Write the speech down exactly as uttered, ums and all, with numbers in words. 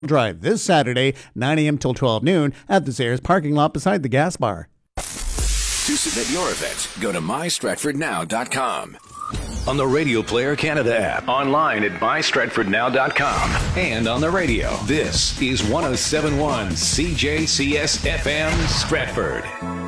Drive this Saturday, nine a.m. till twelve noon at the Zayres parking lot beside the gas bar. To submit your event, go to my stratford now dot com. On the Radio Player Canada app, online at my stratford now dot com, and on the radio. This is one oh seven point one C J C S F M Stratford.